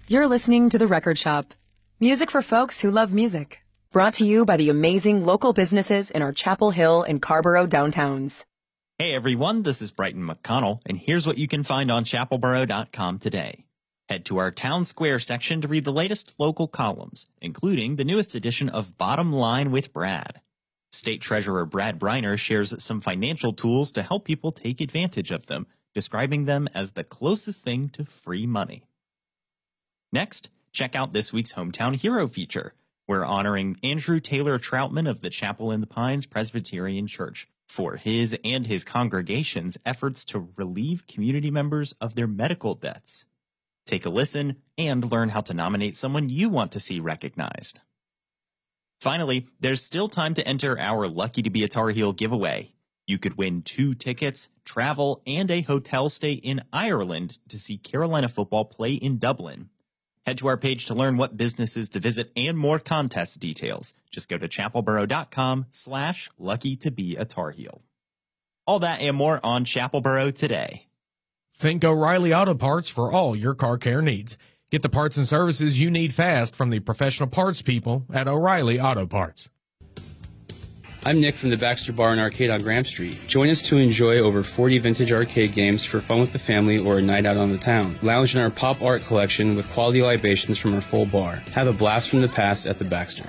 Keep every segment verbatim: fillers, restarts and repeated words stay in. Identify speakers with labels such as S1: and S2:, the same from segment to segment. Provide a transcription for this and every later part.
S1: You're listening to The Record Shop. Music for folks who love music. Brought to you by the amazing local businesses in our Chapel Hill and Carborough downtowns.
S2: Hey everyone, this is Brighton McConnell, and here's what you can find on chapel borough dot com today. Head to our Town Square section to read the latest local columns, including the newest edition of Bottom Line with Brad. State Treasurer Brad Briner shares some financial tools to help people take advantage of them, describing them as the closest thing to free money. Next, check out this week's Hometown Hero feature. We're honoring Andrew Taylor Troutman of the Chapel in the Pines Presbyterian Church for his and his congregation's efforts to relieve community members of their medical debts. Take a listen and learn how to nominate someone you want to see recognized. Finally, there's still time to enter our Lucky to be a Tar Heel giveaway. You could win two tickets, travel, and a hotel stay in Ireland to see Carolina football play in Dublin. Head to our page to learn what businesses to visit and more contest details. Just go to chapel borough dot com slash lucky to be a Tar Heel. All that and more on Chapel Borough today.
S3: Think O'Reilly Auto Parts for all your car care needs. Get the parts and services you need fast from the professional parts people at O'Reilly Auto Parts.
S4: I'm Nick from the Baxter Bar and Arcade on Graham Street. Join us to enjoy over forty vintage arcade games for fun with the family or a night out on the town. Lounge in our pop art collection with quality libations from our full bar. Have a blast from the past at the Baxter.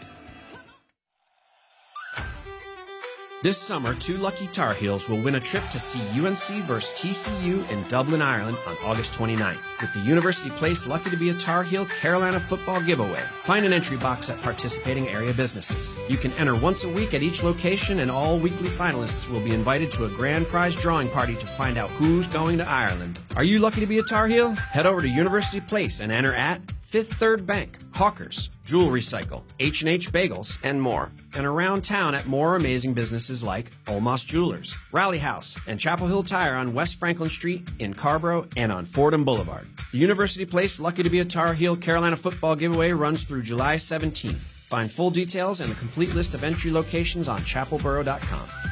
S5: This summer, two lucky Tar Heels will win a trip to see U N C versus T C U in Dublin, Ireland on August twenty-ninth with the University Place Lucky to be a Tar Heel Carolina football giveaway. Find an entry box at participating area businesses. You can enter once a week at each location, and all weekly finalists will be invited to a grand prize drawing party to find out who's going to Ireland. Are you lucky to be a Tar Heel? Head over to University Place and enter at Fifth Third Bank, Hawkers, Jewel Recycle, H and H Bagels, and more. And around town at more amazing businesses like Olmos Jewelers, Rally House, and Chapel Hill Tire on West Franklin Street in Carborough and on Fordham Boulevard. The University Place Lucky to be a Tar Heel Carolina football giveaway runs through July seventeenth. Find full details and a complete list of entry locations on chapel borough dot com.